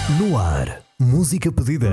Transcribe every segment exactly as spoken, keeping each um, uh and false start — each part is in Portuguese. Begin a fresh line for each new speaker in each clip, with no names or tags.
No ar, música pedida.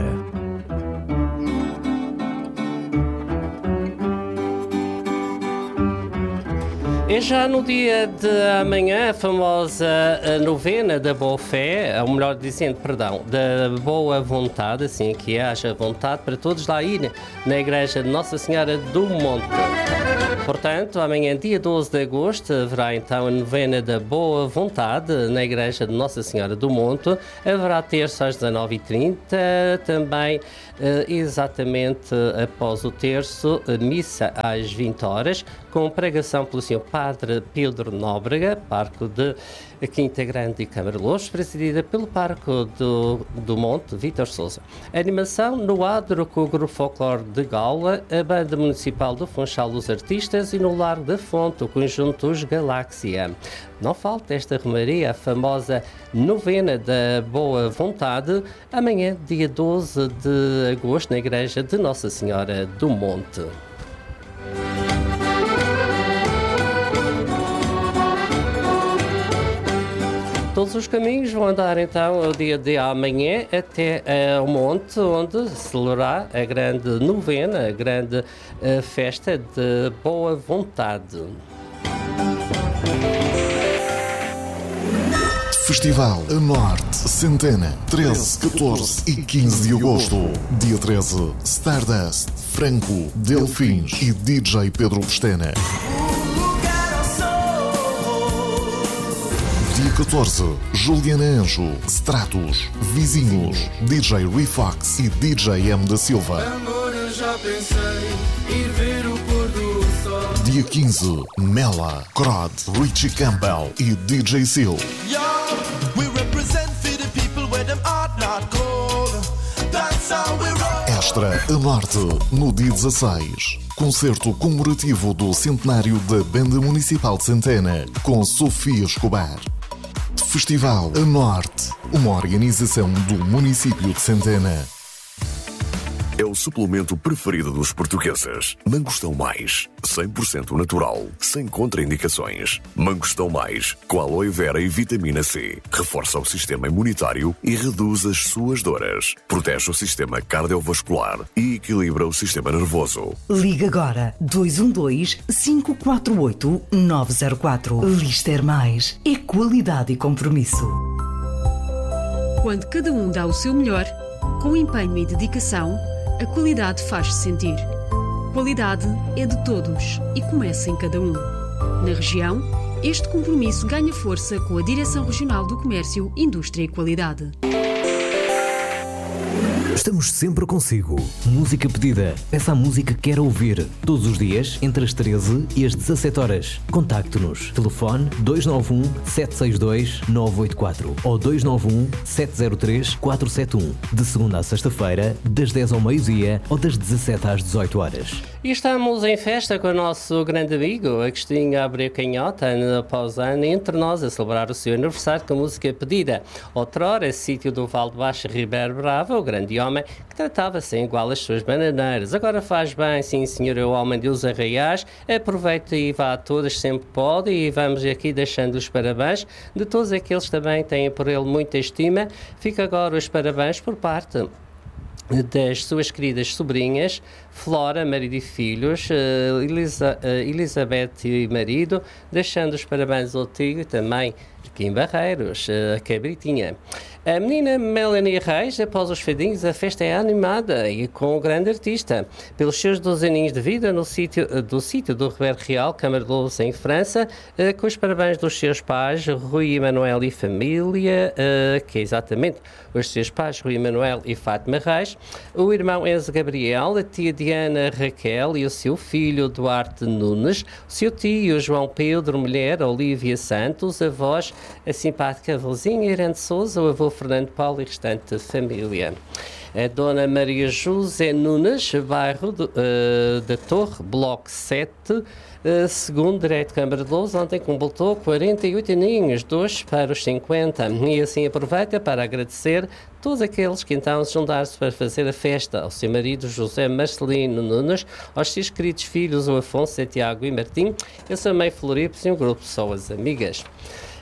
É já no dia de amanhã a famosa novena da boa fé, ou melhor dizendo, perdão, da boa vontade, assim que haja vontade para todos lá ir na igreja de Nossa Senhora do Monte. Portanto, amanhã, dia doze de agosto, haverá então a novena da boa vontade na igreja de Nossa Senhora do Monte. Haverá terço às dezanove e trinta, também exatamente após o terço, missa às vinte horas, com pregação pelo senhor Padre Pedro Nóbrega, parco de Quinta Grande e Câmara Louros, presidida pelo parco do, do Monte, Vítor Sousa. Animação no adro com o Grupo Folclore de Gaula, a Banda Municipal do Funchal dos Artistas e no Largo da Fonte, o conjunto Os Galáxia. Não falta esta romaria, a famosa novena da boa vontade, amanhã, dia doze de agosto, na igreja de Nossa Senhora do Monte. Todos os caminhos vão andar então o dia de amanhã até ao monte, onde se celebrará a grande novena, a grande uh, festa de boa vontade.
Festival a Norte, Centena, treze, catorze e quinze de agosto. Dia treze, Stardust, Franco, Delfins e D J Pedro Pestana. Dia catorze, Juliana Anjo, Stratos, Vizinhos, D J Refox e D J M da Silva.
Amor, eu já pensei ir ver o pôr do sol.
Dia quinze, Mela, Crod, Richie Campbell e D J Seal.
Yo, we represent for the people where them heart not cold. That's how we roll.
Extra a Norte, no dia dezasseis. Concerto comemorativo do centenário da Banda Municipal de Centena, com Sofia Escobar. Festival a Norte, uma organização do município de Centena.
É o suplemento preferido dos portugueses. Mangostão Mais, cem por cento natural, sem contraindicações. Mangostão Mais, com aloe vera e vitamina C. Reforça o sistema imunitário e reduz as suas dores. Protege o sistema cardiovascular e equilibra o sistema nervoso.
Liga agora dois um dois, cinco quatro oito, nove zero quatro. Lister Mais é qualidade e compromisso.
Quando cada um dá o seu melhor, com empenho e dedicação, a qualidade faz-se sentir. Qualidade é de todos e começa em cada um. Na região, este compromisso ganha força com a Direção Regional do Comércio, Indústria e Qualidade.
Estamos sempre consigo. Música pedida. Peça a música que quer ouvir. Todos os dias, entre as treze e as dezassete horas. Contacte-nos. Telefone dois nove um, sete seis dois, nove oito quatro ou dois nove um, sete zero três, quatro sete um. De segunda a sexta-feira, das dez ao meio-dia ou das dezassete às dezoito horas.
E estamos em festa com o nosso grande amigo Agostinho Abreu Canhota, ano após ano, entre nós, a celebrar o seu aniversário com a música pedida. Outrora, sítio do Val de Baixo, Ribeiro Bravo, o grande homem que tratava sem igual as suas bananeiras. Agora faz bem, sim senhor, o homem de os arraiais. Aproveita e vá a todas sempre pode, e vamos aqui deixando os parabéns de todos aqueles que também têm por ele muita estima. Fica agora os parabéns por parte das suas queridas sobrinhas, Flora, marido e filhos, uh, Elisa, uh, Elizabeth e marido, deixando os parabéns ao tio também, aqui em Barreiros, uh, a Cabritinha. A menina Melanie Reis, após os fadinhos, a festa é animada e com o grande artista. Pelos seus doze aninhos de vida no sítio, do sítio do Ribeiro Real, Câmara de Louros, em França, uh, com os parabéns dos seus pais, Rui Emanuel e família, uh, que é exatamente os seus pais, Rui Emanuel e Fátima Reis, o irmão Enzo Gabriel, a tia Diana Raquel e o seu filho Duarte Nunes, o seu tio João Pedro, mulher Olívia Santos, avós, a simpática avózinha Irene Souza, o avô Fernando Paulo e restante família. A Dona Maria José Nunes, bairro de, uh, da Torre, Bloco sete, uh, segundo direito de Câmara de Louros, ontem completou quarenta e oito aninhos, dois para os cinquenta, e assim aproveita para agradecer todos aqueles que então se juntaram-se para fazer a festa, ao seu marido José Marcelino Nunes, aos seus queridos filhos, o Afonso, Tiago e Martim, a sua mãe Floripe e um grupo de pessoas amigas.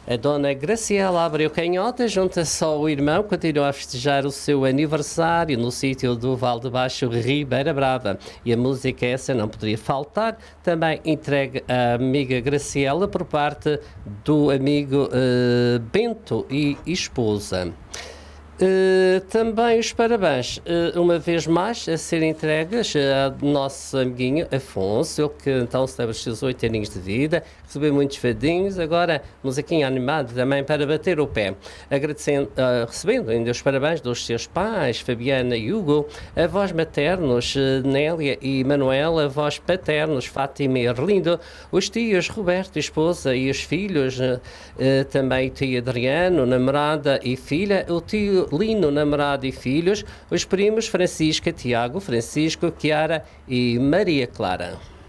A dona Graciela Abreu Canhota junta-se ao irmão, continua a festejar o seu aniversário no sítio do Val de Baixo, Ribeira Brava. E a música essa não poderia faltar, também entregue à amiga Graciela por parte do amigo uh, Bento e esposa. Uh, também os parabéns, uh, uma vez mais, a serem entregues ao nosso amiguinho Afonso, ele que então celebra os seus oito aninhos de vida, recebeu muitos fadinhos, agora musiquinha animada também para bater o pé. Agradecendo, uh, recebendo ainda os parabéns dos seus pais, Fabiana e Hugo, avós maternos, uh, Nélia e Manuela, avós paternos, Fátima e Arlindo, os tios Roberto e esposa e os filhos, uh, uh, também o tio Adriano, namorada e filha, o tio Lino, namorado e filhos, os primos Francisca, Tiago, Francisco, Chiara e Maria Clara.